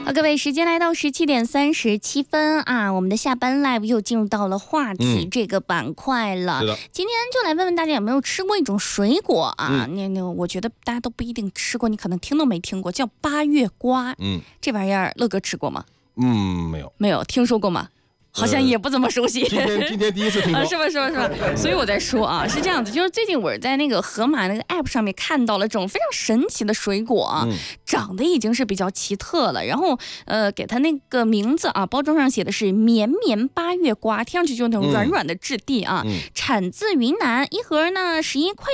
好，各位，时间来到17:37啊，我们的下班 live 又进入到了话题这个板块了。今天就来问问大家有没有吃过一种水果啊？我觉得大家都不一定吃过，你可能听都没听过，叫八月瓜。这玩意儿乐哥吃过吗？没有听说过吗？好像也不怎么熟悉。 今天第一次听到。 是吧？所以我在说啊，是这样子，就是最近我在那个盒马那个 app 上面看到了这种非常神奇的水果啊，长得已经是比较奇特了。然后给它那个名字啊，包装上写的是绵绵八月瓜，听上去就那种软软的质地啊，产自云南，一盒呢11块